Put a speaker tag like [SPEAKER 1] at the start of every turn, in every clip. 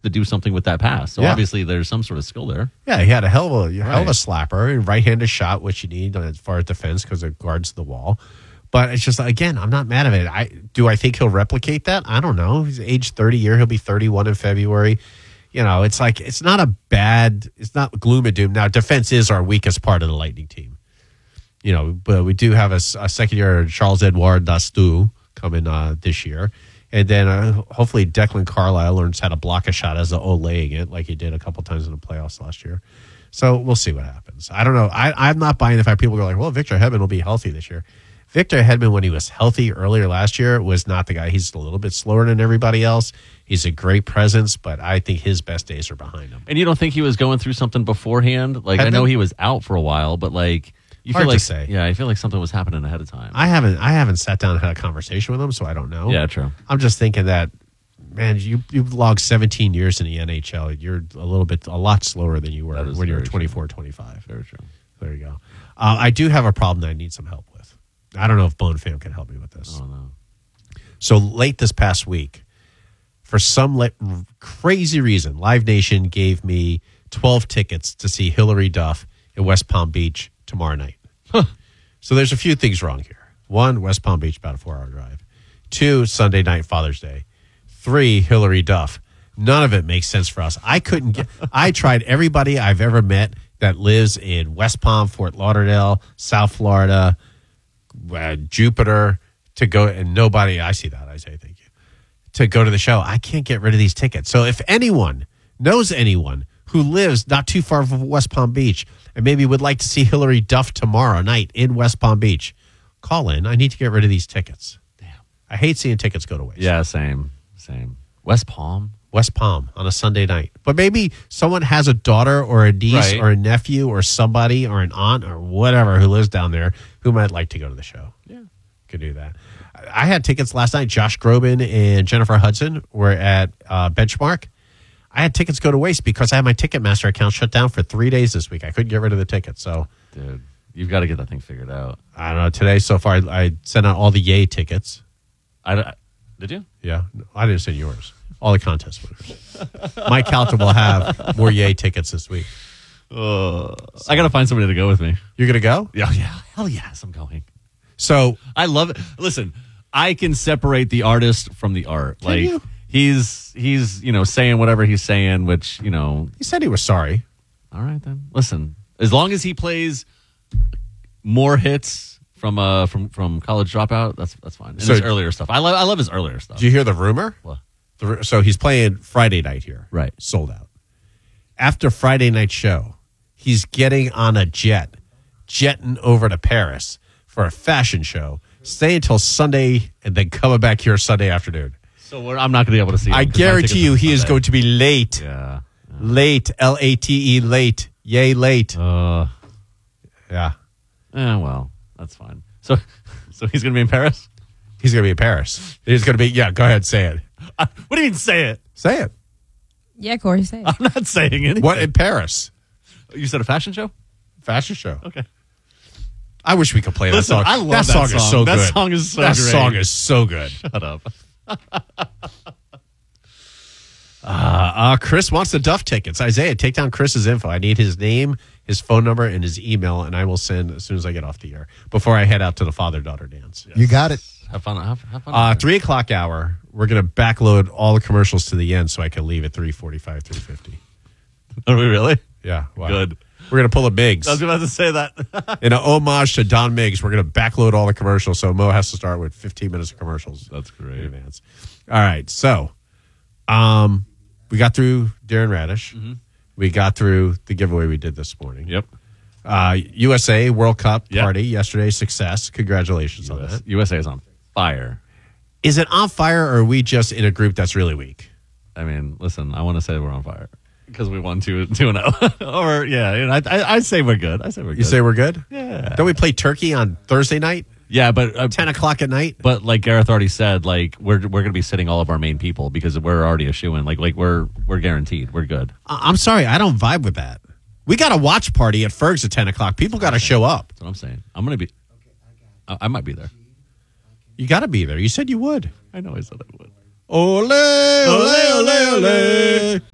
[SPEAKER 1] to do something with that pass. So obviously there's some sort of skill there.
[SPEAKER 2] Yeah, he had a hell of a slapper, right-handed shot, which you need as far as defense because it guards the wall. But it's just, again, I'm not mad at it. I think he'll replicate that? I don't know. He's age 30 year. He'll be 31 in February. It's like, it's not gloom and doom. Now, defense is our weakest part of the Lightning team. But we do have a second year Charles-Edouard Dastou coming this year. And then hopefully Declan Carlisle learns how to block a shot as an Olaying it like he did a couple times in the playoffs last year. So we'll see what happens. I don't know. I'm not buying the fact people go like, well, Victor Hedman will be healthy this year. Victor Hedman, when he was healthy earlier last year, was not the guy. He's a little bit slower than everybody else. He's a great presence, but I think his best days are behind him.
[SPEAKER 1] And you don't think he was going through something beforehand? Like, Hedman? I know he was out for a while, but like, you
[SPEAKER 2] Hard
[SPEAKER 1] feel like,
[SPEAKER 2] to say.
[SPEAKER 1] Yeah, I feel like something was happening ahead of time.
[SPEAKER 2] I haven't sat down and had a conversation with him, so I don't know.
[SPEAKER 1] Yeah, true.
[SPEAKER 2] I'm just thinking that, man, you've logged 17 years in the NHL. You're a lot slower than you were when you were 24, 25.
[SPEAKER 1] Very true.
[SPEAKER 2] There you go. I do have a problem that I need some help with. I don't know if Bone Fam can help me with this.
[SPEAKER 1] Oh, no.
[SPEAKER 2] So late this past week, for some crazy reason, Live Nation gave me 12 tickets to see Hillary Duff in West Palm Beach tomorrow night. So there's a few things wrong here. 1, West Palm Beach, about a 4-hour drive. 2, Sunday night, Father's Day. 3, Hillary Duff. None of it makes sense for us. I tried everybody I've ever met that lives in West Palm, Fort Lauderdale, South Florida, Jupiter to go, and nobody, I see that, I say thank you, to go to the show. I can't get rid of these tickets. So if anyone knows anyone who lives not too far from West Palm Beach and maybe would like to see Hillary Duff tomorrow night in West Palm Beach, call in. I need to get rid of these tickets. Damn. I hate seeing tickets go to waste.
[SPEAKER 1] Yeah, same. West Palm
[SPEAKER 2] on a Sunday night. But maybe someone has a daughter or a niece or a nephew or somebody or an aunt or whatever who lives down there who might like to go to the show.
[SPEAKER 1] Yeah.
[SPEAKER 2] Could do that. I had tickets last night. Josh Groban and Jennifer Hudson were at Benchmark. I had tickets go to waste because I had my Ticketmaster account shut down for 3 days this week. I couldn't get rid of the tickets. So,
[SPEAKER 1] dude, you've got to get that thing figured out.
[SPEAKER 2] I don't know. Today, so far, I sent out all the Yay tickets.
[SPEAKER 1] Did you?
[SPEAKER 2] Yeah. I didn't send yours. All the contest winners. Mike Calton will have more Yay tickets this week.
[SPEAKER 1] I got to find somebody to go with me.
[SPEAKER 2] You're going to go?
[SPEAKER 1] Yeah. Hell yes, I'm going.
[SPEAKER 2] So
[SPEAKER 1] I love it. Listen, I can separate the artist from the art.
[SPEAKER 2] Can you?
[SPEAKER 1] He's saying whatever he's saying, which,
[SPEAKER 2] he said he was sorry.
[SPEAKER 1] All right, then. Listen, as long as he plays more hits from College Dropout, that's fine. And his earlier stuff. I love his earlier stuff.
[SPEAKER 2] Did you hear the rumor?
[SPEAKER 1] What?
[SPEAKER 2] So he's playing Friday night here.
[SPEAKER 1] Right.
[SPEAKER 2] Sold out. After Friday night show, he's getting on a jetting over to Paris for a fashion show, stay until Sunday, and then coming back here Sunday afternoon.
[SPEAKER 1] So I'm not going to be able to see him.
[SPEAKER 2] I guarantee you he is going to be late.
[SPEAKER 1] Yeah.
[SPEAKER 2] Late. Late. Late. Yay, late.
[SPEAKER 1] Yeah. Well, that's fine. So he's going to be in Paris?
[SPEAKER 2] He's going to be in Paris. He's going to be, go ahead, say it.
[SPEAKER 1] What do you mean, say it?
[SPEAKER 2] Say it.
[SPEAKER 3] Yeah, Corey, say it.
[SPEAKER 1] I'm not saying anything.
[SPEAKER 2] What, in Paris?
[SPEAKER 1] You said a fashion show?
[SPEAKER 2] Fashion show.
[SPEAKER 1] Okay.
[SPEAKER 2] I wish we could play that song.
[SPEAKER 1] I love that song.
[SPEAKER 2] Is so good.
[SPEAKER 1] That song is so
[SPEAKER 2] great. That song is so good.
[SPEAKER 1] Shut up.
[SPEAKER 2] Chris wants the Duff tickets. Isaiah, take down Chris's info. I need his name, his phone number, and his email, and I will send as soon as I get off the air before I head out to the father-daughter dance.
[SPEAKER 4] Yes. You got it.
[SPEAKER 1] Have fun. Have fun.
[SPEAKER 2] 3 o'clock hour. We're going to backload all the commercials to the end so I can leave at 3:45, 3:50.
[SPEAKER 1] Are we really?
[SPEAKER 2] Yeah. Wow.
[SPEAKER 1] Good.
[SPEAKER 2] We're going to pull a Miggs.
[SPEAKER 1] I was about to say that.
[SPEAKER 2] In an homage to Don Miggs, we're going to backload all the commercials, so Mo has to start with 15 minutes of commercials.
[SPEAKER 1] That's great.
[SPEAKER 2] In advance. All right. So, we got through Darren Radish.
[SPEAKER 1] Mm-hmm.
[SPEAKER 2] We got through the giveaway we did this morning.
[SPEAKER 1] Yep.
[SPEAKER 2] USA World Cup party yesterday. Success. Congratulations on that.
[SPEAKER 1] USA is on fire.
[SPEAKER 2] Is it on fire, or are we just in a group that's really weak?
[SPEAKER 1] I mean, listen, I want to say we're on fire because we won 2-0. Or, yeah, I say we're good.
[SPEAKER 2] You say we're good?
[SPEAKER 1] Yeah.
[SPEAKER 2] Don't we play Turkey on Thursday night?
[SPEAKER 1] Yeah, but
[SPEAKER 2] 10 o'clock at night.
[SPEAKER 1] But like Gareth already said, like we're going to be sitting all of our main people because we're already a shoo-in. Like we're guaranteed. We're good.
[SPEAKER 2] I'm sorry, I don't vibe with that. We got a watch party at Ferg's at 10 o'clock. People got to show up.
[SPEAKER 1] That's what I'm saying. I'm going to be. I might be there.
[SPEAKER 2] You got to be there. You said you would.
[SPEAKER 1] I know I said I would.
[SPEAKER 2] Ole, ole, ole, ole.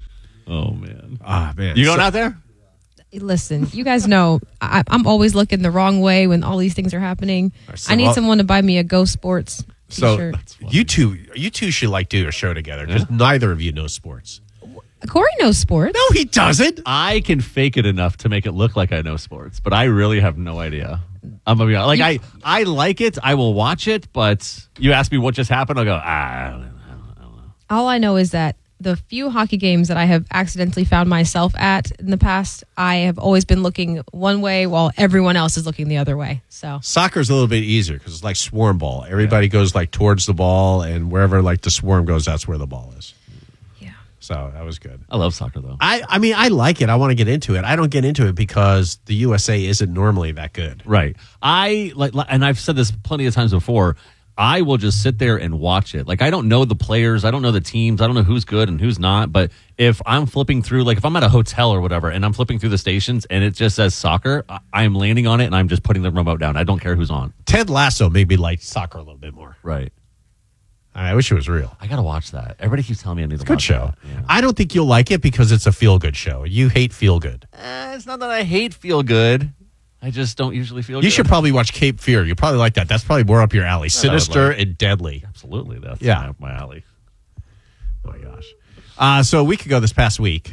[SPEAKER 1] Oh man.
[SPEAKER 2] Ah, man.
[SPEAKER 1] You going out there?
[SPEAKER 3] Listen, you guys know I'm always looking the wrong way when all these things are happening.
[SPEAKER 2] So,
[SPEAKER 3] I need someone to buy me a Go Sports
[SPEAKER 2] So
[SPEAKER 3] t-shirt.
[SPEAKER 2] you two should like do a show together because neither of you know sports.
[SPEAKER 3] Corey knows sports.
[SPEAKER 2] No, he doesn't.
[SPEAKER 1] I can fake it enough to make it look like I know sports, but I really have no idea. I'm gonna be honest. Like I like it. I will watch it, but you ask me what just happened, I'll go, I don't know.
[SPEAKER 3] All I know is that the few hockey games that I have accidentally found myself at in the past, I have always been looking one way while everyone else is looking the other way. So
[SPEAKER 2] Soccer's a little bit easier because it's like swarm ball. Everybody goes like towards the ball, and wherever like the swarm goes, that's where the ball is.
[SPEAKER 3] yeah.
[SPEAKER 2] So that was good.
[SPEAKER 1] I love soccer though.
[SPEAKER 2] I mean, I like it. I want to get into it. I don't get into it because the USA isn't normally that good.
[SPEAKER 1] Right. I like, and I've said this plenty of times before. I will just sit there and watch it. Like, I don't know the players. I don't know the teams. I don't know who's good and who's not. But if I'm flipping through, like if I'm at a hotel or whatever and I'm flipping through the stations and it just says soccer, I'm landing on it and I'm just putting the remote down. I don't care who's on.
[SPEAKER 2] Ted Lasso made me like soccer a little bit more.
[SPEAKER 1] Right.
[SPEAKER 2] I wish it was real.
[SPEAKER 1] I got to watch that. Everybody keeps telling me I need to
[SPEAKER 2] Good
[SPEAKER 1] watch
[SPEAKER 2] show.
[SPEAKER 1] that. Yeah.
[SPEAKER 2] I don't think you'll like it because it's a feel-good show. You hate feel-good.
[SPEAKER 1] It's not that I hate feel good. I just don't usually feel good.
[SPEAKER 2] You should probably watch Cape Fear. You probably like that. That's probably more up your alley.
[SPEAKER 1] I would
[SPEAKER 2] Sinister
[SPEAKER 1] like.
[SPEAKER 2] and deadly.
[SPEAKER 1] Absolutely. That's my alley.
[SPEAKER 2] Oh, my gosh. So a week ago this past week,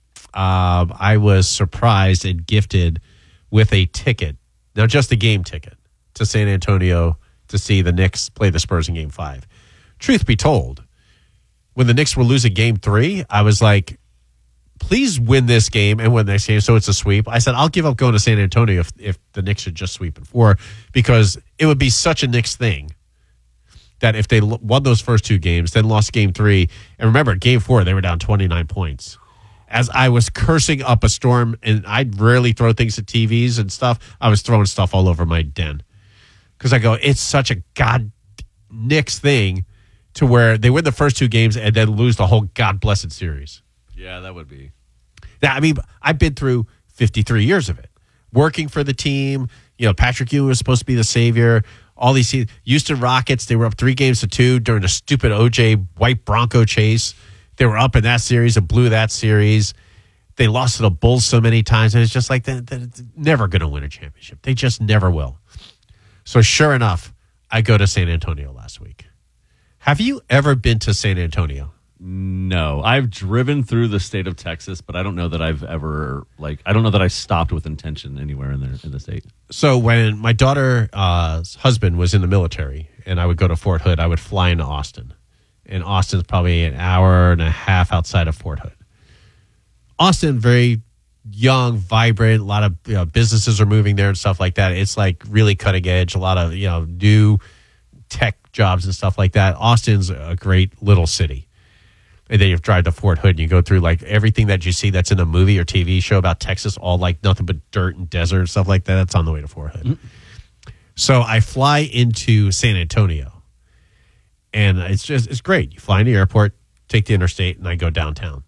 [SPEAKER 2] I was surprised and gifted with a ticket. Now, just a game ticket to San Antonio to see the Knicks play the Spurs in Game 5. Truth be told, when the Knicks were losing Game 3, I was like, please win this game and win the next game so it's a sweep. I said, I'll give up going to San Antonio if the Knicks should just sweep in 4 because it would be such a Knicks thing that if they won those first 2 games, then lost Game 3. And remember, Game 4, they were down 29 points. As I was cursing up a storm, and I'd rarely throw things at TVs and stuff, I was throwing stuff all over my den. Because I go, it's such a God Knicks thing to where they win the first 2 games and then lose the whole God-blessed series.
[SPEAKER 1] Yeah, that would be.
[SPEAKER 2] Now, I mean, I've been through 53 years of it. Working for the team, Patrick Ewing was supposed to be the savior. All these Houston Rockets, they were up 3-2 during the stupid OJ white Bronco chase. They were up in that series and blew that series. They lost to the Bulls so many times, and it's just like they're never going to win a championship. They just never will. So sure enough, I go to San Antonio last week. Have you ever been to San Antonio?
[SPEAKER 1] No, I've driven through the state of Texas, but I don't know that I've ever I don't know that I stopped with intention anywhere in the state.
[SPEAKER 2] So when my daughter's husband was in the military and I would go to Fort Hood, I would fly into Austin. And Austin's probably an hour and a half outside of Fort Hood. Austin, very young, vibrant, a lot of businesses are moving there and stuff like that. It's like really cutting edge, a lot of new tech jobs and stuff like that. Austin's a great little city. And then you drive to Fort Hood and you go through like everything that you see that's in a movie or TV show about Texas, all like nothing but dirt and desert and stuff like that. That's on the way to Fort Hood. Mm-hmm. So I fly into San Antonio and it's great. You fly into the airport, take the interstate, and I go downtown.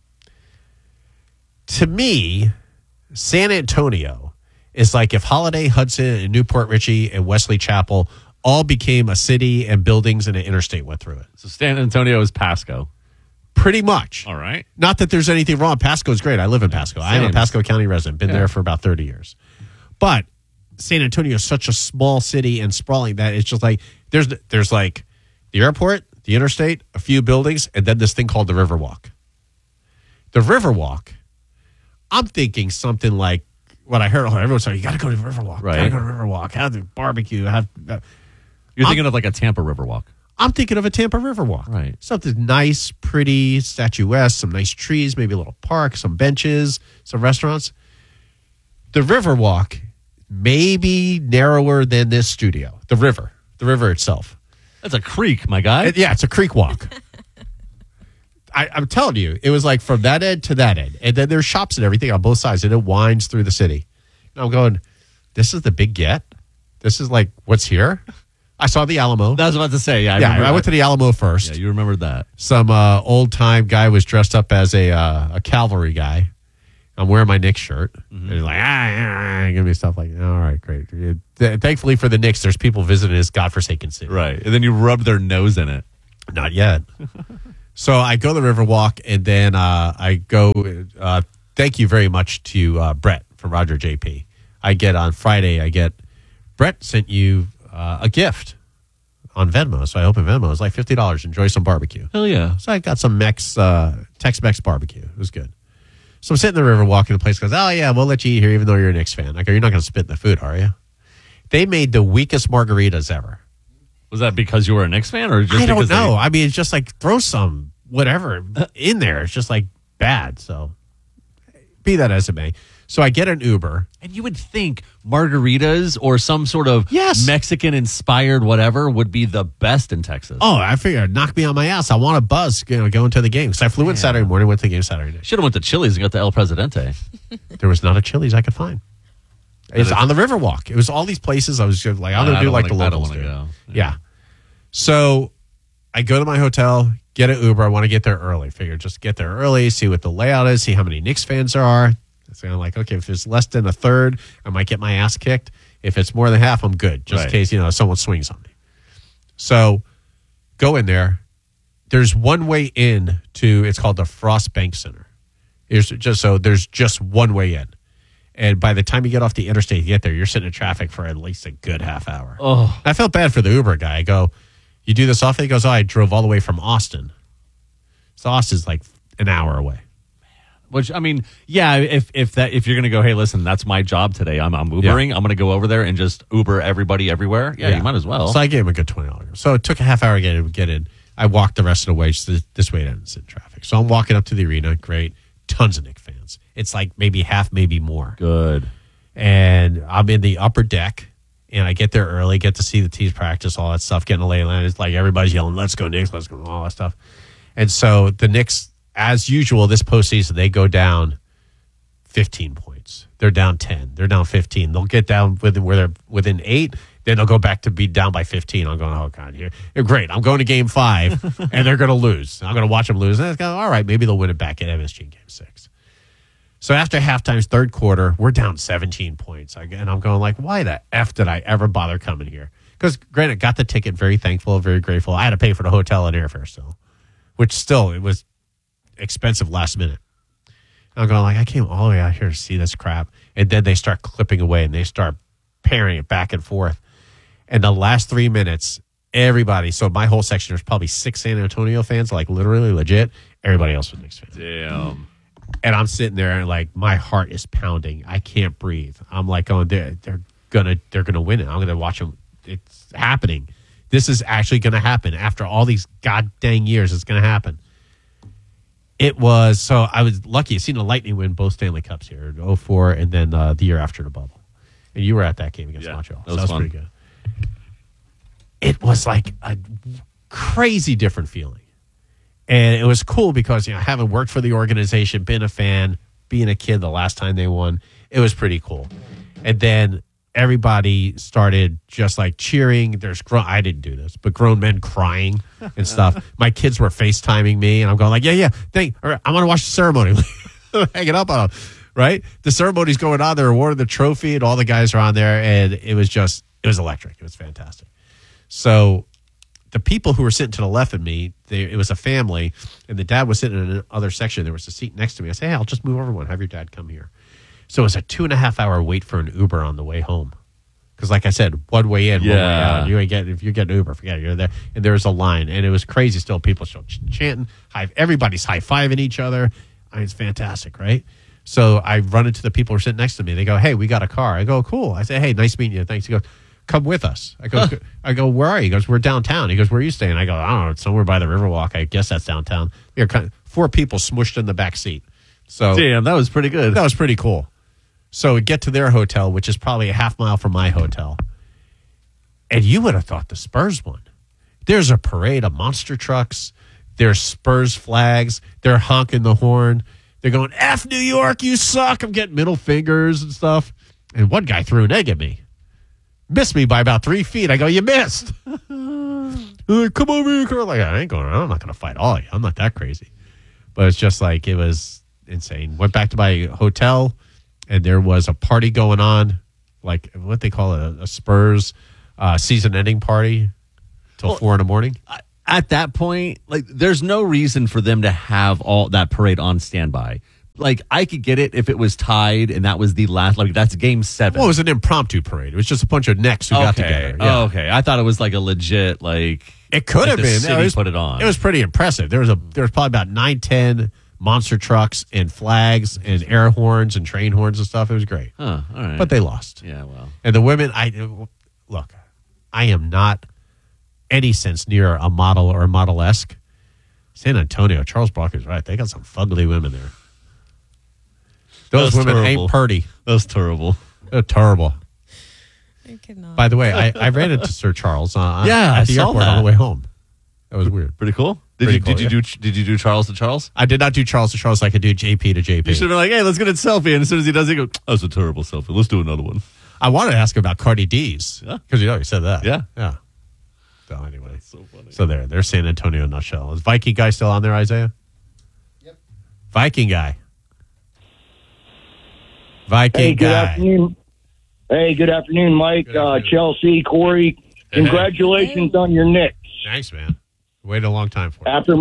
[SPEAKER 2] To me, San Antonio is like if Holiday, Hudson, and Newport Richey and Wesley Chapel all became a city and buildings and an interstate went through it.
[SPEAKER 1] So San Antonio is Pasco.
[SPEAKER 2] Pretty much.
[SPEAKER 1] All right.
[SPEAKER 2] Not that there's anything wrong. Pasco is great. I live in Pasco. I am a Pasco County resident. Been there for about 30 years. But San Antonio is such a small city and sprawling that it's just like there's like the airport, the interstate, a few buildings, and then this thing called the Riverwalk. The Riverwalk, I'm thinking something like what I heard. Everyone's saying, you got to go to the Riverwalk.
[SPEAKER 1] Right.
[SPEAKER 2] Got to go to the Riverwalk. Have the barbecue.
[SPEAKER 1] You're thinking of like a Tampa Riverwalk.
[SPEAKER 2] I'm thinking of a Tampa Riverwalk.
[SPEAKER 1] Right.
[SPEAKER 2] Something nice, pretty, statuesque, some nice trees, maybe a little park, some benches, some restaurants. The Riverwalk may be narrower than this studio. The river itself.
[SPEAKER 1] That's a creek, my guy.
[SPEAKER 2] It's a creek walk. I'm telling you, it was like from that end to that end. And then there's shops and everything on both sides, and it winds through the city. And I'm going, this is the big get? This is like what's here? I saw the Alamo.
[SPEAKER 1] I was about to say,
[SPEAKER 2] I went to the Alamo first.
[SPEAKER 1] Yeah, you remembered that.
[SPEAKER 2] Some old-time guy was dressed up as a cavalry guy. I'm wearing my Knicks shirt. Mm-hmm. And he's like, give me stuff like that. All right, great. Thankfully for the Knicks, there's people visiting this godforsaken city.
[SPEAKER 1] Right. And then you rub their nose in it.
[SPEAKER 2] Not yet. So I go to the Riverwalk, and then I go. Thank you very much to Brett from Roger JP. I get on Friday. Brett sent you a gift on Venmo, so I opened Venmo. It was like $50. Enjoy some barbecue.
[SPEAKER 1] Hell yeah.
[SPEAKER 2] So I got some Tex-Mex barbecue. It was good. So I'm sitting in the Riverwalk, and the place goes, "Oh yeah, we'll let you eat here, even though you're a Knicks fan." I go, "You're not going to spit in the food, are you?" They made the weakest margaritas ever.
[SPEAKER 1] Was that because you were a Knicks fan, or just
[SPEAKER 2] I don't
[SPEAKER 1] because
[SPEAKER 2] know. I mean, it's just like throw some whatever in there. It's just like bad. So be that as it may. So I get an Uber.
[SPEAKER 1] And you would think margaritas or some sort of
[SPEAKER 2] Yes.
[SPEAKER 1] Mexican-inspired whatever would be the best in Texas.
[SPEAKER 2] Oh, I figured knock me on my ass. I want a buzz, going to the game because I flew in Saturday morning, went to the game Saturday night.
[SPEAKER 1] Should have went to Chili's and got the El Presidente.
[SPEAKER 2] There was not a Chili's I could find. It's on the Riverwalk. It was all these places. I was just like, I'm going to do like the locals do.
[SPEAKER 1] Go.
[SPEAKER 2] Yeah. So I go to my hotel, get an Uber. I want to get there early. Figure just get there early, see what the layout is, see how many Knicks fans there are. So I'm like, okay, if it's less than a third, I might get my ass kicked. If it's more than half, I'm good, just in case, someone swings on me. So go in there. There's one way in to, it's called the Frost Bank Center. There's just one way in. And by the time you get off the interstate, you get there, you're sitting in traffic for at least a good half hour.
[SPEAKER 1] Oh.
[SPEAKER 2] I felt bad for the Uber guy. I go, "You do this often?" He goes, "Oh, I drove all the way from Austin." So Austin's like an hour away.
[SPEAKER 1] Which, I mean, yeah, if you're going to go, hey, listen, that's my job today. I'm Ubering.
[SPEAKER 2] Yeah.
[SPEAKER 1] I'm going to go over there and just Uber everybody everywhere. Yeah, you might as well.
[SPEAKER 2] So I gave him a good $20. So it took a half hour to get in. I walked the rest of the way this way to sit in traffic. So I'm walking up to the arena. Great. Tons of Knicks fans. It's like maybe half, maybe more.
[SPEAKER 1] Good.
[SPEAKER 2] And I'm in the upper deck, and I get there early, get to see the teams practice, all that stuff, getting a lay land. It's like everybody's yelling, "Let's go Knicks, let's go," all that stuff. And so the Knicks, as usual, this postseason, they go down 15 points. They're down 10. They're down 15. They'll get down where they're within 8. Then they'll go back to be down by 15. I'm going, oh, God, you're great. I'm going to game 5, and they're going to lose. I'm going to watch them lose. And it's going, all right, maybe they'll win it back at MSG in game 6. So after halftime's third quarter, we're down 17 points. And I'm going like, why the F did I ever bother coming here? Because, granted, got the ticket, very thankful, very grateful. I had to pay for the hotel and airfare still, which still, it was expensive last minute. And I'm going like, I came all the way out here to see this crap. And then they start clipping away, and they start pairing it back and forth. And the last 3 minutes, everybody, so my whole section, there's probably 6 San Antonio fans, like literally legit. Everybody else was Knicks fans.
[SPEAKER 1] Damn.
[SPEAKER 2] And I'm sitting there and like my heart is pounding. I can't breathe. I'm like going, they're gonna win it. I'm gonna watch them. It's happening. This is actually gonna happen. After all these god dang years, it's gonna happen. It was, so I was lucky. I've seen the Lightning win both Stanley Cups here, 2004 and then the year after the bubble. And you were at that game against Montreal. So that was
[SPEAKER 1] fun.
[SPEAKER 2] pretty good. It was like a crazy different feeling. And it was cool because, having worked for the organization, been a fan, being a kid the last time they won, it was pretty cool. And then everybody started just like cheering. I didn't do this, but grown men crying and stuff. My kids were FaceTiming me, and I'm going like, yeah, all right, I'm going to watch the ceremony. Hanging up on them, right? The ceremony's going on. They're awarding the trophy, and all the guys are on there, and it was electric. It was fantastic. So the people who were sitting to the left of me, it was a family, and the dad was sitting in another section. There was a seat next to me. I said, hey, I'll just move over one. Have your dad come here. So it was a 2.5 hour wait for an Uber on the way home. Because like I said, one way in, one way out. If you get an Uber, forget it. You're there. And there was a line. And it was crazy still. People still chanting. Everybody's high-fiving each other. It's fantastic, right? So I run into the people who are sitting next to me. They go, hey, we got a car. I go, cool. I say, hey, nice meeting you. Thanks. He goes, come with us. I go, where are you? He goes, we're downtown. He goes, where are you staying? I go, I don't know. It's somewhere by the Riverwalk. I guess that's downtown. We were 4 people smushed in the back seat. So
[SPEAKER 1] damn, that was pretty good.
[SPEAKER 2] That was pretty cool. So we get to their hotel, which is probably a half mile from my hotel. And you would have thought the Spurs won. There's a parade of monster trucks. There's Spurs flags. They're honking the horn. They're going, F New York, you suck. I'm getting middle fingers and stuff. And one guy threw an egg at me. Missed me by about 3 feet. I go, you missed. Like, come over here. I'm like, I ain't going. I'm not going to fight all of you. I'm not that crazy. But it's just like, it was insane. Went back to my hotel, and there was a party going on, like what they call a Spurs season-ending party till 4 in the morning.
[SPEAKER 1] at that point, like, there's no reason for them to have all that parade on standby. Like, I could get it if it was tied and that was the last, like, that's game 7.
[SPEAKER 2] Well, it was an impromptu parade. It was just a bunch of necks who got together. Yeah.
[SPEAKER 1] Oh, okay. I thought it was like a legit, like,
[SPEAKER 2] It could
[SPEAKER 1] like
[SPEAKER 2] have
[SPEAKER 1] the
[SPEAKER 2] been.
[SPEAKER 1] city put it on.
[SPEAKER 2] It was pretty impressive. There was probably about 9-10 monster trucks and flags and air horns and train horns and stuff. It was great.
[SPEAKER 1] Huh, all right.
[SPEAKER 2] But they lost.
[SPEAKER 1] Yeah, well.
[SPEAKER 2] And the women, look, I am not any sense near a model or a model-esque. San Antonio, Charles Barkley's right. They got some fugly women there. Those women ain't purty.
[SPEAKER 1] That was terrible.
[SPEAKER 2] They're terrible.
[SPEAKER 3] I cannot.
[SPEAKER 2] By the way, I ran into Sir Charles
[SPEAKER 1] Yeah,
[SPEAKER 2] at the
[SPEAKER 1] I saw
[SPEAKER 2] airport
[SPEAKER 1] that.
[SPEAKER 2] on the way home. That was weird.
[SPEAKER 1] Pretty cool. Did
[SPEAKER 2] Pretty
[SPEAKER 1] you
[SPEAKER 2] cool,
[SPEAKER 1] do Charles to Charles?
[SPEAKER 2] I did not do Charles to Charles. I could do JP to JP.
[SPEAKER 1] You should have been like, hey, let's get a selfie. And as soon as he does, he goes, oh, it's a terrible selfie. Let's do another one.
[SPEAKER 2] I wanted to ask about Cardi D's.
[SPEAKER 1] Yeah.
[SPEAKER 2] Because you said that.
[SPEAKER 1] Yeah.
[SPEAKER 2] Yeah. So anyway.
[SPEAKER 1] That's so funny.
[SPEAKER 2] So there's San Antonio in a nutshell. Is Viking guy still on there, Isaiah?
[SPEAKER 4] Yep.
[SPEAKER 2] Viking guy. Viking
[SPEAKER 4] Hey, good
[SPEAKER 2] guy.
[SPEAKER 4] afternoon. Hey, good afternoon, Mike,
[SPEAKER 2] Good afternoon.
[SPEAKER 4] Chelsea, Corey. Congratulations on your Knicks.
[SPEAKER 2] Thanks, man. Waited a long time for it.
[SPEAKER 4] After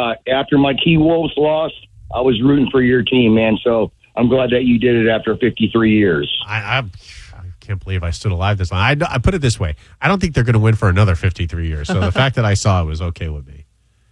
[SPEAKER 4] my Key Wolves lost, I was rooting for your team, man. So I'm glad that you did it after 53 years.
[SPEAKER 2] I can't believe I stood alive this long. I put it this way. I don't think they're going to win for another 53 years. So the fact that I saw it was okay with me.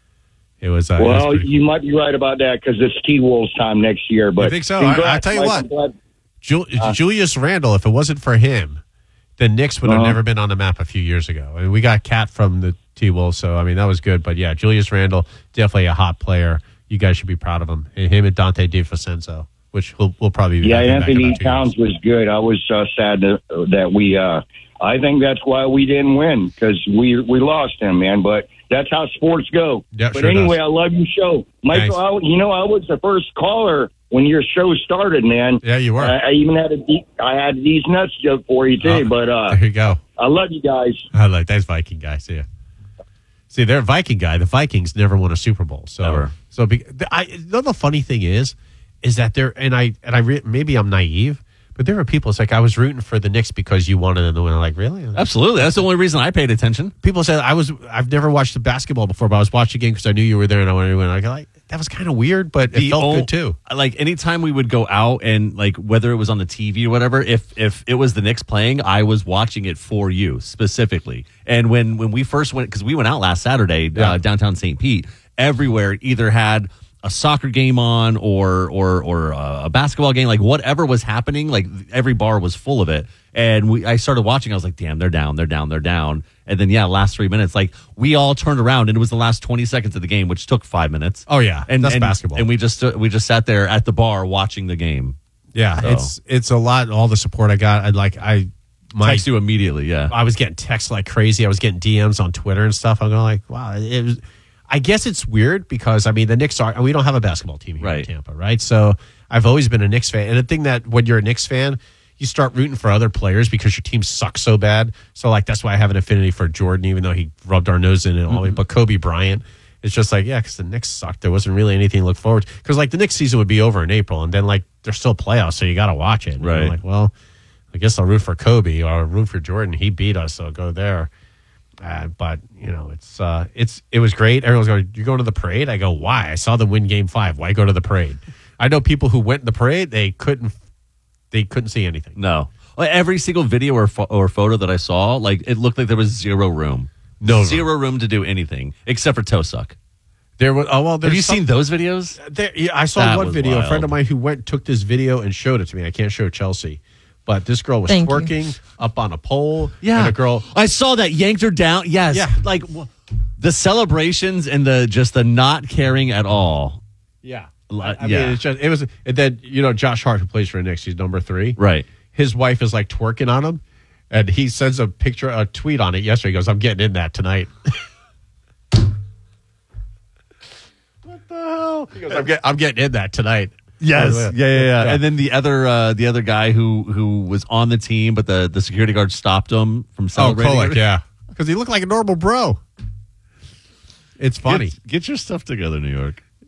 [SPEAKER 2] It was.
[SPEAKER 4] Well,
[SPEAKER 2] pretty
[SPEAKER 4] you might be right about that because it's Key Wolves time next year. But
[SPEAKER 2] You think so?
[SPEAKER 4] congrats,
[SPEAKER 2] I tell you
[SPEAKER 4] Mike.
[SPEAKER 2] what.
[SPEAKER 4] I'm glad-
[SPEAKER 2] Julius Randle, if it wasn't for him, the Knicks would have never been on the map a few years ago. I mean, we got Cat from the T-Wolves, so, I mean, that was good. But, yeah, Julius Randle, definitely a hot player. You guys should be proud of him. And him and Dante DiVincenzo, which will probably be
[SPEAKER 4] Yeah,
[SPEAKER 2] back in
[SPEAKER 4] Anthony
[SPEAKER 2] about 2
[SPEAKER 4] Towns
[SPEAKER 2] years.
[SPEAKER 4] was good. I was sad that we. I think that's why we didn't win because we lost him, man. But that's how sports go.
[SPEAKER 2] Yeah,
[SPEAKER 4] but
[SPEAKER 2] sure
[SPEAKER 4] anyway,
[SPEAKER 2] does.
[SPEAKER 4] I love your show, Michael.
[SPEAKER 2] Thanks.
[SPEAKER 4] I was the first caller when your show started, man.
[SPEAKER 2] Yeah, you were.
[SPEAKER 4] I even had these nuts joke for you too.
[SPEAKER 2] Oh,
[SPEAKER 4] but
[SPEAKER 2] there you go.
[SPEAKER 4] I love you guys.
[SPEAKER 2] Thanks, Viking guy. See ya. See, they're a Viking guy. The Vikings never won a Super Bowl. So,
[SPEAKER 1] Never.
[SPEAKER 2] the funny thing is that maybe I'm naive, but there are people. It's like I was rooting for the Knicks because you wanted them to win. I'm like, really?
[SPEAKER 1] Absolutely. That's the only reason I paid attention.
[SPEAKER 2] People said I've never watched the basketball before, but I was watching a game because I knew you were there and I wanted to win. Like that was kind of weird, but it felt good too.
[SPEAKER 1] Like anytime we would go out and like whether it was on the TV or whatever, if it was the Knicks playing, I was watching it for you specifically. And when we first went, because we went out last Saturday downtown St. Pete, everywhere either had a soccer game on or a basketball game, like whatever was happening, like every bar was full of it. And I started watching. I was like, damn, they're down. And then, last 3 minutes, like we all turned around and it was the last 20 seconds of the game, which took 5 minutes.
[SPEAKER 2] Oh, yeah. That's basketball.
[SPEAKER 1] And we just sat there at the bar watching the game.
[SPEAKER 2] Yeah,
[SPEAKER 1] So.
[SPEAKER 2] it's a lot. All the support I got.
[SPEAKER 1] Text you immediately, yeah.
[SPEAKER 2] I was getting texts like crazy. I was getting DMs on Twitter and stuff. I'm going like, wow. It was. I guess it's weird because, I mean, the Knicks and we don't have a basketball team here in
[SPEAKER 1] Right.
[SPEAKER 2] Tampa, right? So I've always been a Knicks fan. And the thing that when you're a Knicks fan, you start rooting for other players because your team sucks so bad. So, like, that's why I have an affinity for Jordan, even though he rubbed our nose in it all. But Kobe Bryant, it's just like, yeah, because the Knicks sucked. There wasn't really anything to look forward to. Because, like, the Knicks season would be over in April, and then, like, there's still playoffs, so you got to watch it. And
[SPEAKER 1] Right.
[SPEAKER 2] I'm like, well, I guess I'll root for Kobe or root for Jordan. He beat us, so I'll go there. But it was great. Everyone's going, you're going to the parade? I go, why? I saw them win Game 5. Why go to the parade? I know people who went to the parade. They couldn't see anything.
[SPEAKER 1] No. Like, every single video or photo that I saw, like it looked like there was zero room. Zero room to do anything except for toe suck.
[SPEAKER 2] There was. Oh well.
[SPEAKER 1] Have you seen those videos?
[SPEAKER 2] I saw
[SPEAKER 1] That
[SPEAKER 2] one
[SPEAKER 1] was
[SPEAKER 2] video. A
[SPEAKER 1] wild.
[SPEAKER 2] friend of mine who took this video and showed it to me. I can't show Chelsea, but this girl was
[SPEAKER 3] Thank you.
[SPEAKER 2] twerking up on a pole.
[SPEAKER 1] Yeah.
[SPEAKER 2] And a girl.
[SPEAKER 1] I saw that, yanked her down. Yes.
[SPEAKER 2] Yeah.
[SPEAKER 1] Like the celebrations and the not caring at all.
[SPEAKER 2] Yeah.
[SPEAKER 1] Yeah.
[SPEAKER 2] I mean, it was. And then Josh Hart, who plays for the Knicks, he's number 3.
[SPEAKER 1] Right.
[SPEAKER 2] His wife is like twerking on him, and he sends a tweet on it yesterday. He goes, "I'm getting in that tonight." What the hell? He goes, "I'm getting in that tonight."
[SPEAKER 1] Yes. Yeah. And then the other guy who was on the team, but the security guard stopped him from celebrating.
[SPEAKER 2] Kolek, yeah, because he looked like a normal bro. It's funny.
[SPEAKER 1] Get your stuff together, New York.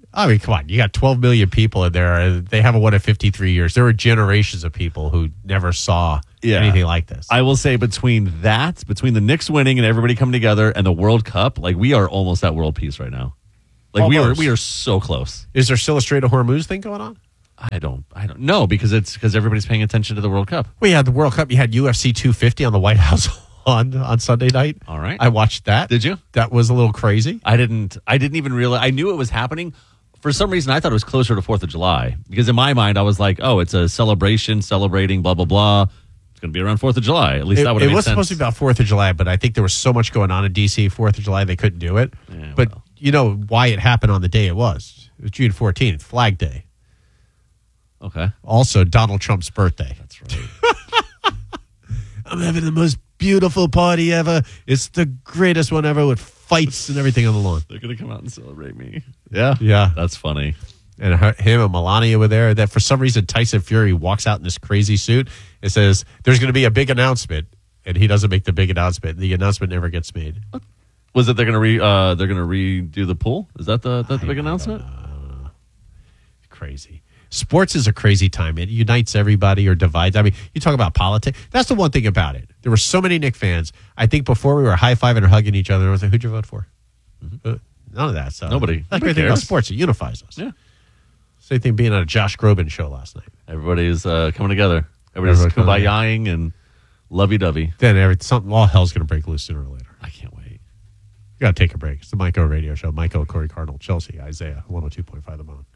[SPEAKER 2] I mean, come on. You got 12 million people in there. They haven't won in 53 years. There were generations of people who never saw anything like this.
[SPEAKER 1] I will say between the Knicks winning and everybody coming together and the World Cup, like we are almost at world peace right now. Like
[SPEAKER 2] Almost.
[SPEAKER 1] we are so close.
[SPEAKER 2] Is there still a Strait of Hormuz thing going on?
[SPEAKER 1] I don't know because everybody's paying attention to the World Cup.
[SPEAKER 2] Well, you had the World Cup. You had UFC 250 on the White House on Sunday night.
[SPEAKER 1] All right.
[SPEAKER 2] I watched that.
[SPEAKER 1] Did you?
[SPEAKER 2] That was a little crazy.
[SPEAKER 1] I didn't even realize. I knew it was happening. For some reason, I thought it was closer to 4th of July because in my mind, I was like, oh, it's a celebration, celebrating, blah, blah, blah. It's going to be around 4th of July. At least that would have made sense.
[SPEAKER 2] It was supposed to be about 4th of July, but I think there was so much going on in D.C. 4th of July, they couldn't do it.
[SPEAKER 1] Yeah,
[SPEAKER 2] but you know why it happened on the day it was. It was June 14th, Flag Day.
[SPEAKER 1] Okay.
[SPEAKER 2] Also, Donald Trump's birthday.
[SPEAKER 1] That's right.
[SPEAKER 2] I'm having the most beautiful party ever. It's the greatest one ever with fights and everything on the lawn.
[SPEAKER 1] They're going to come out and celebrate me. Yeah.
[SPEAKER 2] Yeah.
[SPEAKER 1] That's funny.
[SPEAKER 2] And him and Melania were there. That for some reason, Tyson Fury walks out in this crazy suit. It says, there's going to be a big announcement. And he doesn't make the big announcement. The announcement never gets made.
[SPEAKER 1] Was it they're going to redo the pool? Is that the big announcement?
[SPEAKER 2] Crazy. Sports is a crazy time. It unites everybody or divides. I mean, you talk about politics. That's the one thing about it. There were so many Knicks fans. I think before we were high-fiving or hugging each other, I was like, who'd you vote for? Mm-hmm. None of that. So
[SPEAKER 1] Nobody.
[SPEAKER 2] That's the great thing about sports. It unifies us.
[SPEAKER 1] Yeah.
[SPEAKER 2] Same thing being on a Josh Groban show last night.
[SPEAKER 1] Everybody's coming together. Everybody's kumbaya-ing and lovey-dovey.
[SPEAKER 2] Then all hell's going to break loose sooner or later.
[SPEAKER 1] I can't wait.
[SPEAKER 2] You got to take a break. It's the Mike O Radio Show. Mike O, Corey Cardinal, Chelsea, Isaiah, 102.5 The Bone.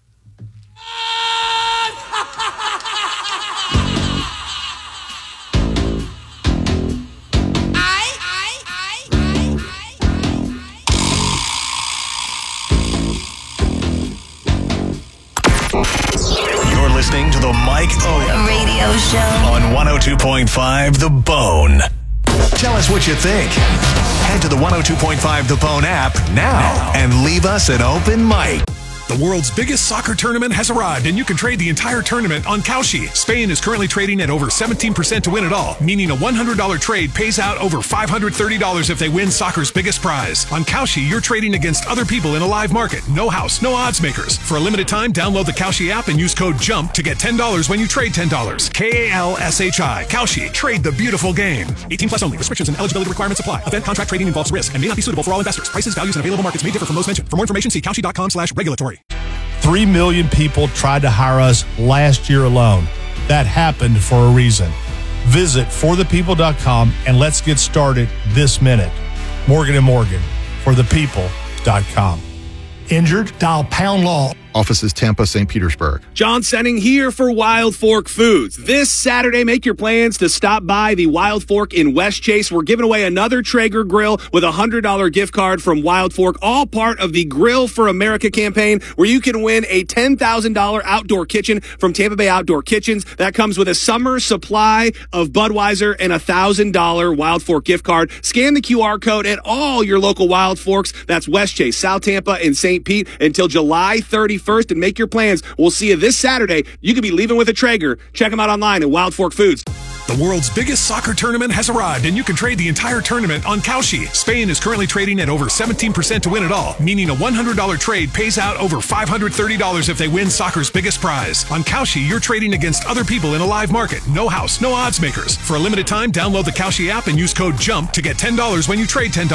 [SPEAKER 5] You're listening to the Mike O Radio Show on 102.5 The Bone. Tell us what you think. Head to the 102.5 The Bone app now and leave us an open mic.
[SPEAKER 6] The world's biggest soccer tournament has arrived, and you can trade the entire tournament on Kalshi. Spain is currently trading at over 17% to win it all, meaning a $100 trade pays out over $530 if they win soccer's biggest prize. On Kalshi, you're trading against other people in a live market. No house, no odds makers. For a limited time, download the Kalshi app and use code JUMP to get $10 when you trade $10. Kalshi. Kalshi. Trade the beautiful game. 18 plus only. Restrictions and eligibility requirements apply. Event contract trading involves risk and may not be suitable for all investors. Prices, values, and available markets may differ from those mentioned. For more information, see Kalshi.com/regulatory.
[SPEAKER 7] 3 million people tried to hire us last year alone. That happened for a reason. Visit forthepeople.com and let's get started this minute. Morgan & Morgan, forthepeople.com.
[SPEAKER 8] Injured? Dial pound law.
[SPEAKER 9] Offices Tampa, St. Petersburg.
[SPEAKER 10] John Senning here for Wild Fork Foods. This Saturday, make your plans to stop by the Wild Fork in West Chase. We're giving away another Traeger grill with a $100 gift card from Wild Fork, all part of the Grill for America campaign, where you can win a $10,000 outdoor kitchen from Tampa Bay Outdoor Kitchens. That comes with a summer supply of Budweiser and a $1,000 Wild Fork gift card. Scan the QR code at all your local Wild Forks. That's West Chase, South Tampa, and St. Pete until July 31st. And make your plans. We'll see you this Saturday. You could be leaving with a Traeger. Check them out online at Wild Fork Foods.
[SPEAKER 6] The world's biggest soccer tournament has arrived, and you can trade the entire tournament on Kalshi. Spain is currently trading at over 17% to win it all, meaning a $100 trade pays out over $530 if they win soccer's biggest prize. On Kalshi, you're trading against other people in a live market. No house, no odds makers. For a limited time, download the Kalshi app and use code JUMP to get $10 when you trade $10.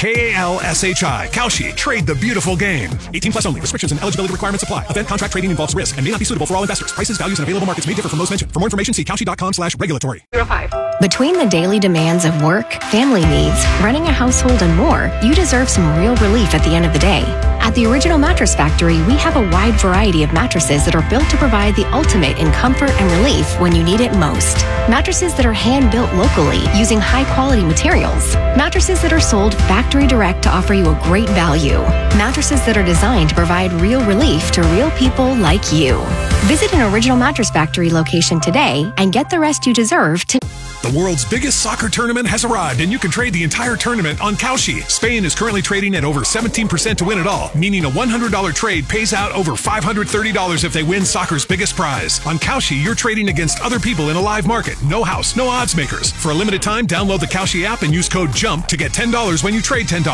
[SPEAKER 6] Kalshi. Kalshi. Trade the beautiful game. 18 plus only. Restrictions and eligibility requirements apply. Event contract trading involves risk and may not be suitable for all investors. Prices, values, and available markets may differ from those mentioned. For more information, see Kalshi.com/regulatory.
[SPEAKER 11] Between the daily demands of work, family needs, running a household, and more, you deserve some real relief at the end of the day. At the Original Mattress Factory, we have a wide variety of mattresses that are built to provide the ultimate in comfort and relief when you need it most. Mattresses that are hand-built locally using high-quality materials. Mattresses that are sold factory direct to offer you a great value. Mattresses that are designed to provide real relief to real people like you. Visit an Original Mattress Factory location today and get the rest you deserve to
[SPEAKER 6] The world's biggest soccer tournament has arrived, and you can trade the entire tournament on Kalshi. Spain is currently trading at over 17% to win it all, meaning a $100 trade pays out over $530 if they win soccer's biggest prize. On Kalshi, you're trading against other people in a live market. No house, no odds makers. For a limited time, download the Kalshi app and use code JUMP to get $10 when you trade $10.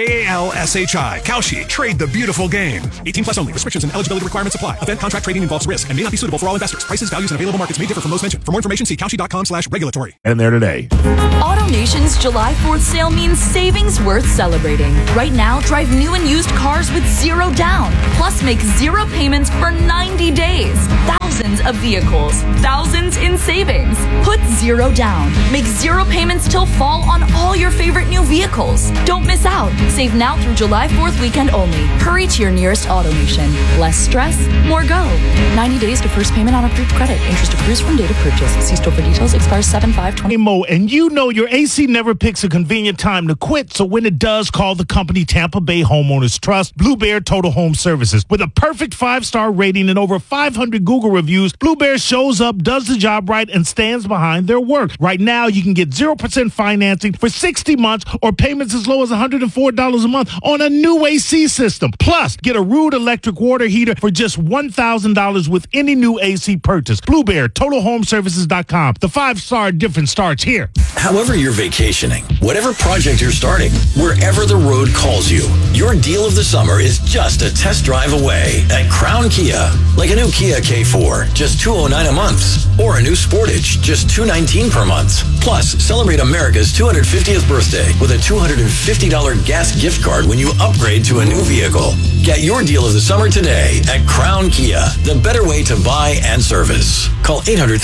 [SPEAKER 6] Kalshi. Kalshi. Trade the beautiful game. 18 plus only. Restrictions and eligibility requirements apply. Event contract trading involves risk and may not be suitable for all investors. Prices, values, and available markets may differ from those mentioned. For more information, see Kalshi.com/regulatory.
[SPEAKER 12] And there today.
[SPEAKER 13] AutoNation's July 4th sale means savings worth celebrating. Right now, drive new and used cars with zero down. Plus, make zero payments for 90 days. Thousands of vehicles. Thousands in savings. Put zero down. Make zero payments till fall on all your favorite new vehicles. Don't miss out. Save now through July 4th weekend only. Hurry to your nearest AutoNation. Less stress, more go. 90 days to first payment on approved credit. Interest accrues from date of purchase. See store for details. Expires 7/5/20.
[SPEAKER 7] Mo, and you know your AC never picks a convenient time to quit, so when it does, call the company Tampa Bay Homeowners Trust, Blue Bear Total Home Services. With a perfect 5-star rating and over 500 Google reviews, Blue Bear shows up, does the job right, and stands behind their work. Right now, you can get 0% financing for 60 months or payments as low as $104 a month on a new AC system. Plus, get a Rude electric water heater for just $1,000 with any new AC purchase. Blue Bear, TotalHomeservices.com. The 5-star difference starts here.
[SPEAKER 14] However you're vacationing, whatever project you're starting, wherever the road calls you, your deal of the summer is just a test drive away at Crown Kia. Like a new Kia K4, just $209 a month. Or a new Sportage, just $219 per month. Plus, celebrate America's 250th birthday with a $250 gas gift card when you upgrade to a new vehicle. Get your deal of the summer today at Crown Kia, the better way to buy and service. Call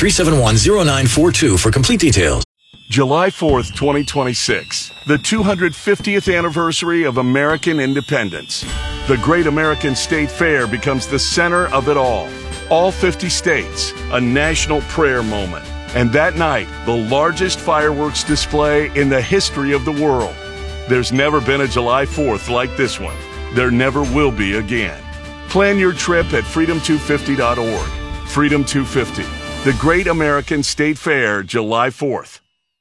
[SPEAKER 14] 800-371-0942 for complete details.
[SPEAKER 12] July 4th, 2026, the 250th anniversary of American independence. The Great American State Fair becomes the center of it all. All 50 states, a national prayer moment. And that night, the largest fireworks display in the history of the world. There's never been a July 4th like this one. There never will be again. Plan your trip at freedom250.org. Freedom 250, the Great American State Fair, July 4th.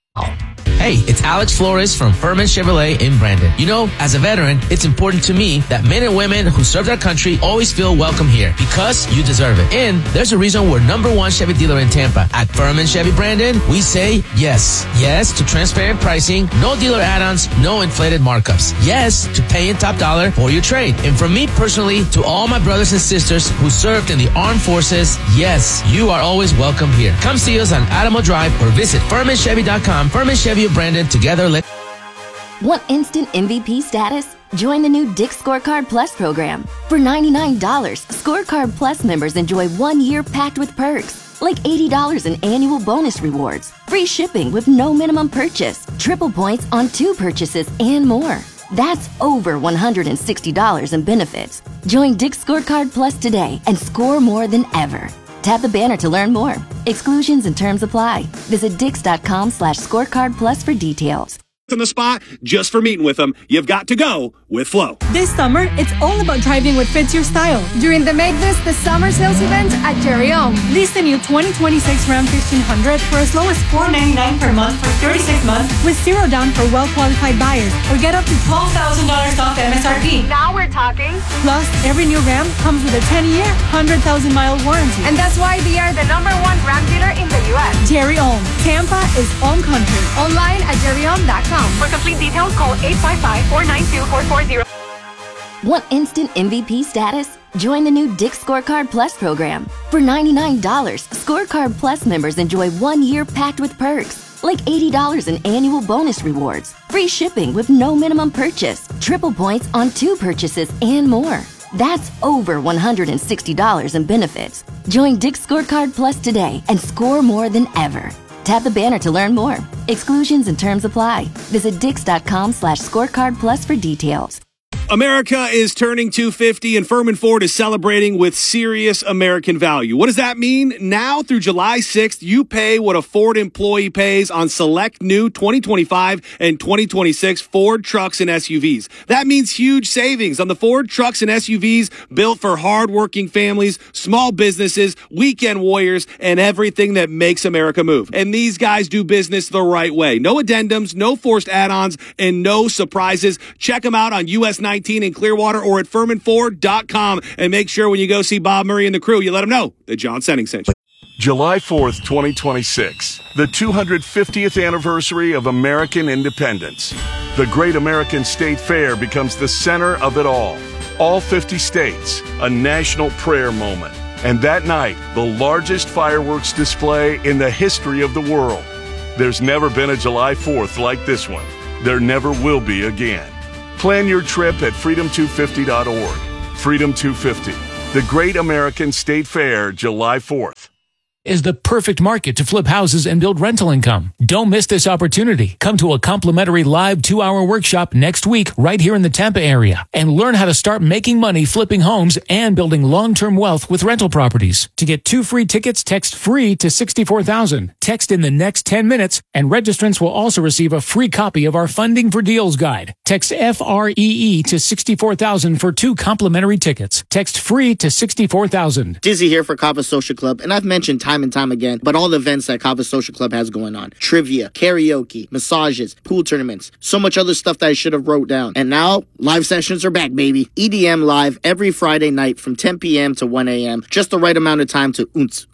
[SPEAKER 15] Hey, it's Alex Flores from Furman Chevrolet in Brandon. You know, as a veteran, it's important to me that men and women who served our country always feel welcome here because you deserve it. And there's a reason we're #1 Chevy dealer in Tampa. At Furman Chevy Brandon, we say yes. Yes to transparent pricing, no dealer add-ons, no inflated markups. Yes to paying top dollar for your trade. And from me personally to all my brothers and sisters who served in the armed forces, yes, you are always welcome here. Come see us on Adamo Drive or visit FurmanChevy.com. Furman Chevy of Brandon, together let's...
[SPEAKER 16] Want instant MVP status? Join the new Dick's Scorecard Plus program. For $99, Scorecard Plus members enjoy 1 year packed with perks, like $80 in annual bonus rewards, free shipping with no minimum purchase, triple points on 2 purchases, and more. That's over $160 in benefits. Join Dick's Scorecard Plus today and score more than ever. Tap the banner to learn more. Exclusions and terms apply. Visit Dix.com/scorecard plus for details.
[SPEAKER 10] In the spot just for meeting with them, you've got to go with Flow.
[SPEAKER 17] This summer, it's all about driving what fits your style. During the Make This the Summer Sales event at Jerry O. Lease the new 2026 Ram 1500 for as low as $499 per month for 36 months with zero down for well-qualified buyers, or get up to $12,000 off MSRP.
[SPEAKER 18] Now we're talking.
[SPEAKER 17] Plus, every new Ram comes with a 10-year, 100,000-mile warranty.
[SPEAKER 18] And that's why they are the #1 Ram dealer in the U.S.
[SPEAKER 17] Jerry O. Tampa is home country.
[SPEAKER 18] Online at jerryom.com. For complete details, call 855-492-4440.
[SPEAKER 16] Want instant MVP status? Join the new Dick's Scorecard Plus program. For $99, Scorecard Plus members enjoy 1 year packed with perks, like $80 in annual bonus rewards, free shipping with no minimum purchase, triple points on 2 purchases, and more. That's over $160 in benefits. Join Dick's Scorecard Plus today and score more than ever. Tap the banner to learn more. Exclusions and terms apply. Visit Dix.com/scorecard plus for details.
[SPEAKER 10] America is turning 250 and Furman Ford is celebrating with serious American value. What does that mean? Now through July 6th, you pay what a Ford employee pays on select new 2025 and 2026 Ford trucks and SUVs. That means huge savings on the Ford trucks and SUVs built for hardworking families, small businesses, weekend warriors, and everything that makes America move. And these guys do business the right way. No addendums, no forced add-ons, and no surprises. Check them out on US 19 in Clearwater or at FurmanFord.com. And make sure when you go see Bob Murray and the crew, you let them know that John Senning sent you.
[SPEAKER 12] July 4th, 2026, the 250th anniversary of American independence. The Great American State Fair becomes the center of it all. All 50 states, a national prayer moment. And that night, the largest fireworks display in the history of the world. There's never been a July 4th like this one. There never will be again. Plan your trip at freedom250.org. Freedom 250, the Great American State Fair, July 4th.
[SPEAKER 19] Is the perfect market to flip houses and build rental income. Don't miss this opportunity. Come to a complimentary live 2-hour workshop next week right here in the Tampa area and learn how to start making money flipping homes and building long-term wealth with rental properties. To get 2 free tickets, text FREE to 64,000. Text in the next 10 minutes and registrants will also receive a free copy of our Funding for Deals guide. Text FREE to 64,000 for 2 complimentary tickets. Text FREE to 64,000.
[SPEAKER 20] Dizzy here for Kava Social Club, and I've mentioned time and time again, but all the events that Kava Social Club has going on. Trivia, karaoke, massages, pool tournaments, so much other stuff that I should have wrote down. And now, live sessions are back, baby. EDM live every Friday night from 10 p.m. to 1 a.m. Just the right amount of time to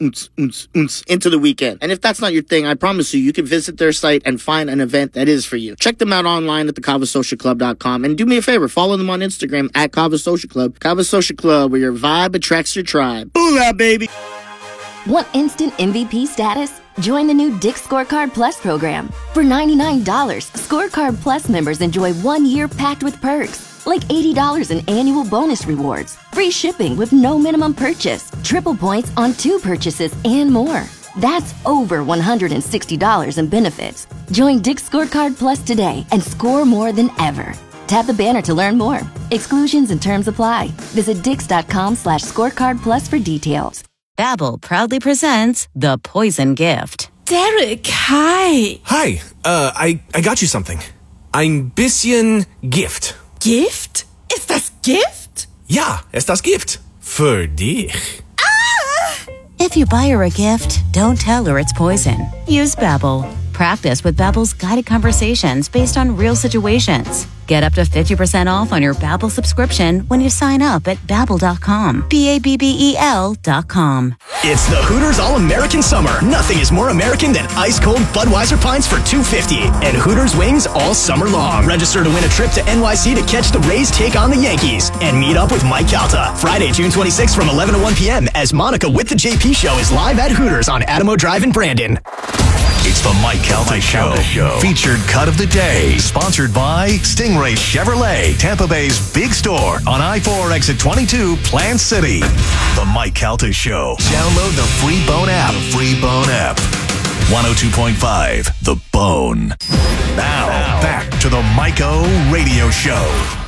[SPEAKER 20] into the weekend. And if that's not your thing, I promise you can visit their site and find an event that is for you. Check them out online at thekavasocialclub.com and do me a favor, follow them on Instagram at Kava Social Club. Kava Social Club, where your vibe attracts your tribe. Booyah, baby!
[SPEAKER 16] Want instant MVP status? Join the new Dick's Scorecard Plus program. For $99, Scorecard Plus members enjoy 1 year packed with perks, like $80 in annual bonus rewards, free shipping with no minimum purchase, triple points on 2 purchases, and more. That's over $160 in benefits. Join Dick's Scorecard Plus today and score more than ever. Tap the banner to learn more. Exclusions and terms apply. Visit dix.com/scorecardplus for details.
[SPEAKER 21] Babbel proudly presents The Poison Gift.
[SPEAKER 22] Derek, hi.
[SPEAKER 23] Hi, I got you something. Ein bisschen Gift.
[SPEAKER 22] Gift? Ist das Gift?
[SPEAKER 23] Ja, ist das Gift. Für dich.
[SPEAKER 21] If you buy her a gift, don't tell her it's poison. Use Babbel. Practice with Babbel's guided conversations based on real situations. Get up to 50% off on your Babbel subscription when you sign up at Babbel.com. Babbel.com.
[SPEAKER 24] It's the Hooters All-American Summer. Nothing is more American than ice-cold Budweiser pints for $2.50. And Hooters wings all summer long. Register to win a trip to NYC to catch the Rays take on the Yankees. And meet up with Mike Calta. Friday, June 26th from 11 to 1 p.m. as Monica with the JP Show is live at Hooters on Adamo Drive in Brandon.
[SPEAKER 5] It's the Mike Calta Show. Featured cut of the day. Sponsored by Stingray Chevrolet, Tampa Bay's big store on I-4 exit 22, Plant City. The Mike Calta Show. Download the free Bone app. 102.5 The Bone. Now, back to the Mike O Radio Show.